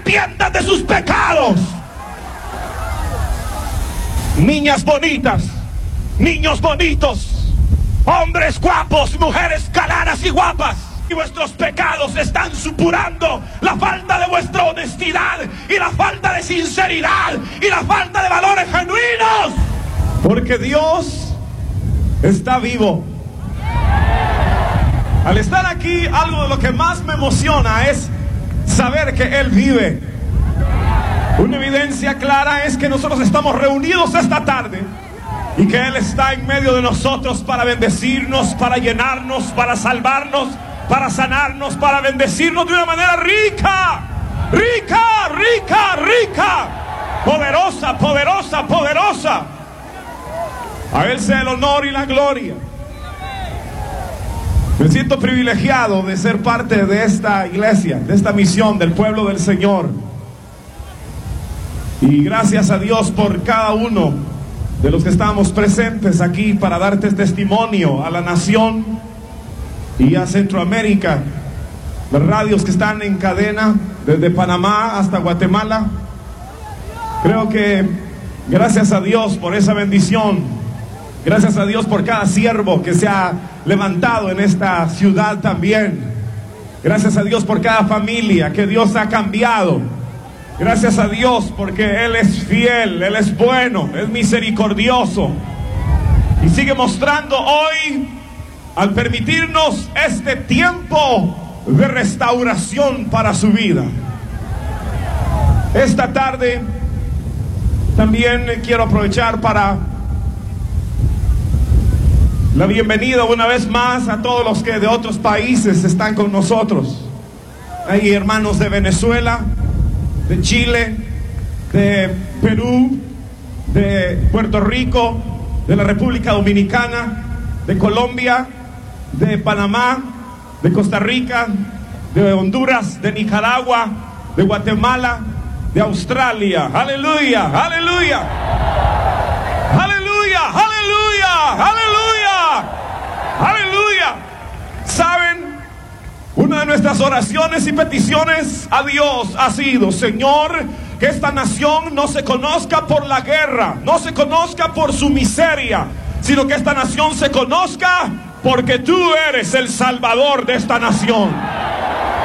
arrepientan de sus pecados. Niñas bonitas, niños bonitos, hombres guapos, mujeres galanas y guapas, y vuestros pecados están supurando la falta de vuestra honestidad y la falta de sinceridad y la falta de valores genuinos. Porque Dios está vivo. Al estar aquí, algo de lo que más me emociona es saber que Él vive. Una evidencia clara es que nosotros estamos reunidos esta tarde y que Él está en medio de nosotros para bendecirnos, para llenarnos, para salvarnos, para sanarnos, para bendecirnos de una manera rica, rica, rica, rica, poderosa, poderosa, poderosa. A Él sea el honor y la gloria. Me siento privilegiado de ser parte de esta iglesia, de esta misión del pueblo del Señor. Y gracias a Dios por cada uno de los que estamos presentes aquí para darte testimonio a la nación y a Centroamérica. Las radios que están en cadena desde Panamá hasta Guatemala. Creo que gracias a Dios por esa bendición. Gracias a Dios por cada siervo que se ha levantado en esta ciudad también. Gracias a Dios por cada familia que Dios ha cambiado. Gracias a Dios porque Él es fiel, Él es bueno, es misericordioso. Y sigue mostrando hoy, al permitirnos este tiempo de restauración para su vida. Esta tarde también quiero aprovechar para la bienvenida una vez más a todos los que de otros países están con nosotros. Hay hermanos de Venezuela, de Chile, de Perú, de Puerto Rico, de la República Dominicana, de Colombia, de Panamá, de Costa Rica, de Honduras, de Nicaragua, de Guatemala, de Australia. Aleluya, aleluya, aleluya, aleluya, aleluya, aleluya. ¿Saben? Una de nuestras oraciones y peticiones a Dios ha sido: Señor, que esta nación no se conozca por la guerra, no se conozca por su miseria, sino que esta nación se conozca porque tú eres el Salvador de esta nación.